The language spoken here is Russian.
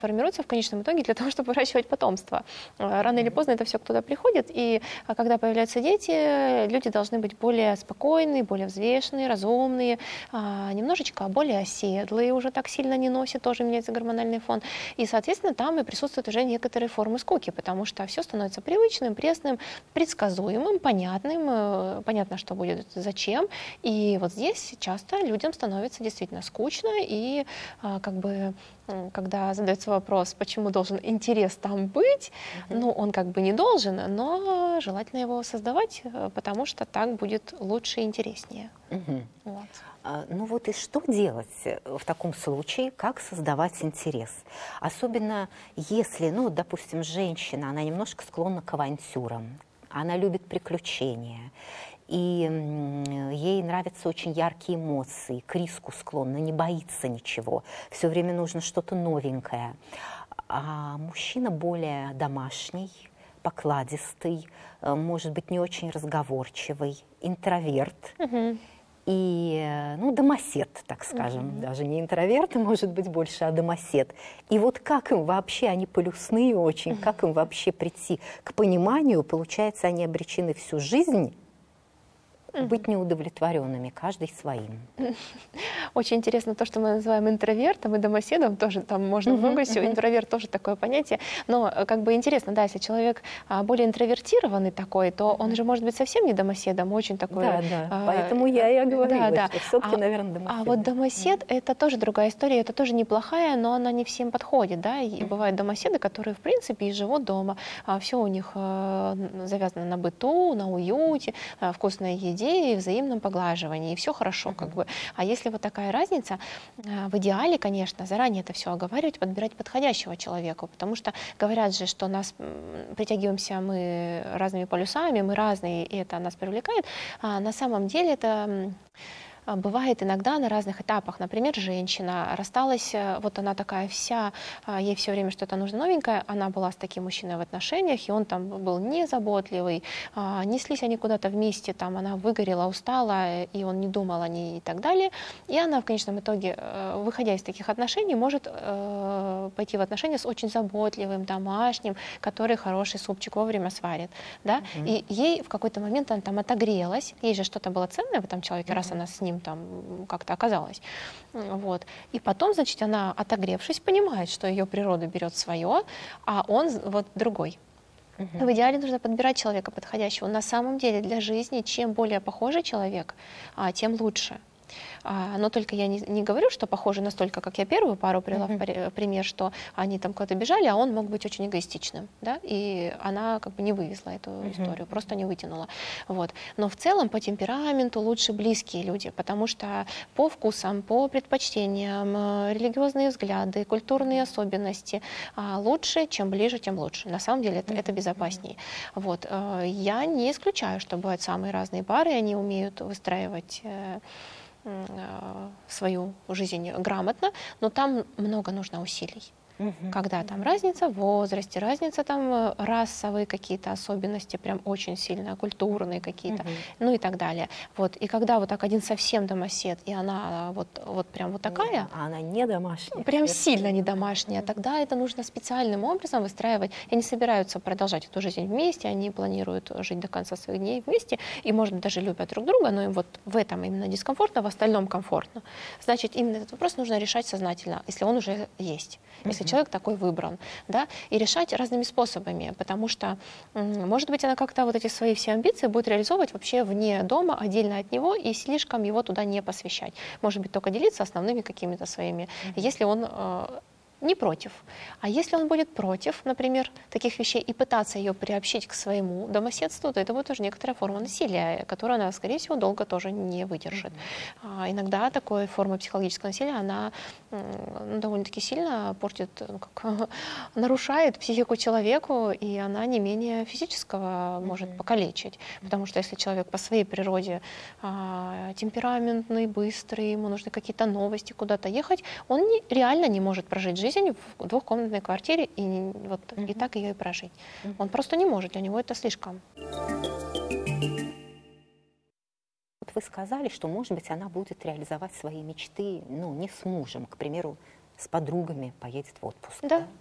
формируется в конечном итоге для того, чтобы выращивать потомство. Рано или поздно это все кто-то приходит, и когда появляются дети, люди должны быть более спокойные, более взвешенные, разумные, немножечко более оседлые, уже так сильно не носят, тоже меняется гормональный фон. И, соответственно, там и присутствуют уже некоторые формы скуки, потому что все становится привычным, пресным, предсказуемым, понятным, понятно, что будет, зачем. И вот здесь часто людям становится действительно скучно, и когда задается вопрос, почему должен интерес там быть, ну, он как бы не должен, но желательно его создавать, потому что так будет лучше и интереснее. Вот. Ну вот и что делать в таком случае, как создавать интерес? Особенно если, ну, допустим, женщина, она немножко склонна к авантюрам, она любит приключения, и ей нравятся очень яркие эмоции, к риску склонна, не боится ничего, все время нужно что-то новенькое. А мужчина более домашний, покладистый, может быть, не очень разговорчивый, интроверт. И, ну, домосед, так скажем, даже не интроверт, может быть, больше, а домосед. И вот как им вообще, они полюсные очень, как им вообще прийти к пониманию, получается, они обречены всю жизнь быть неудовлетворенными, каждый своим. Очень интересно то, что мы называем интровертом и домоседом, тоже там можно много всего. Интроверт тоже такое понятие. Но как бы интересно, да, если человек более интровертированный такой, то он же может быть совсем не домоседом, очень такой... Да, поэтому я и говорила, что все-таки, наверное, домосед. А вот домосед — это тоже другая история, это тоже неплохая, но она не всем подходит, да, и бывают домоседы, которые, в принципе, и живут дома, все у них завязано на быту, на уюте, вкусной еде, и взаимном поглаживании, и все хорошо как бы. А если вот такая разница, в идеале, конечно, заранее это все оговаривать, подбирать подходящего человека, потому что говорят же, что нас притягиваемся мы разными полюсами, мы разные, и это нас привлекает. А на самом деле это... Бывает иногда на разных этапах. Например, женщина рассталась, вот она такая вся, ей все время что-то нужно новенькое, она была с таким мужчиной в отношениях, и он там был незаботливый, неслись они куда-то вместе, там она выгорела, устала, и он не думал о ней и так далее. И она в конечном итоге, выходя из таких отношений, может пойти в отношения с очень заботливым, домашним, который хороший супчик вовремя сварит. Да? И ей в какой-то момент она там отогрелась, ей же что-то было ценное в этом человеке, раз она с ним там как-то оказалась. Вот. И потом, значит, она, отогревшись, понимает, что ее природа берет свое, а он вот другой. В идеале нужно подбирать человека подходящего. На самом деле для жизни чем более похожий человек, тем лучше. Но только я не говорю, что похожи настолько, как я первую пару привела в пример, что они там куда-то бежали, а он мог быть очень эгоистичным, да, и она как бы не вывезла эту историю, просто не вытянула. Вот. Но в целом по темпераменту лучше близкие люди, потому что по вкусам, по предпочтениям, религиозные взгляды, культурные особенности лучше, чем ближе, тем лучше. На самом деле это безопаснее. Вот. Я не исключаю, что бывают самые разные пары, они умеют выстраивать свою жизнь грамотно, но там много нужно усилий. Когда там разница в возрасте, разница там расовые какие-то особенности, прям очень сильно, культурные какие-то, ну и так далее. Вот. И когда вот так один совсем домосед, и она вот прям вот такая... А она не домашняя. Прям сильно не домашняя. Тогда это нужно специальным образом выстраивать. И они собираются продолжать эту жизнь вместе, они планируют жить до конца своих дней вместе, и, может быть, даже любят друг друга, но им вот в этом именно дискомфортно, в остальном комфортно. Значит, именно этот вопрос нужно решать сознательно, если он уже есть. Если человек такой выбран, да, и решать разными способами, потому что, может быть, она как-то вот эти свои все амбиции будет реализовывать вообще вне дома, отдельно от него, и слишком его туда не посвящать. Может быть, только делиться основными какими-то своими, если он не против. А если он будет против, например, таких вещей и пытаться ее приобщить к своему домоседству, то это будет тоже некоторая форма насилия, которую она, скорее всего, долго тоже не выдержит. Иногда такая форма психологического насилия, она довольно-таки сильно портит, нарушает психику человеку, и она не менее физического может покалечить. Потому что если человек по своей природе темпераментный, быстрый, ему нужны какие-то новости, куда-то ехать, он реально не может прожить жизнь в двухкомнатной квартире и и так ее и прожить. Он просто не может, для него это слишком. Вот вы сказали, что, может быть, она будет реализовать свои мечты, ну, не с мужем, к примеру, с подругами поедет в отпуск. Да,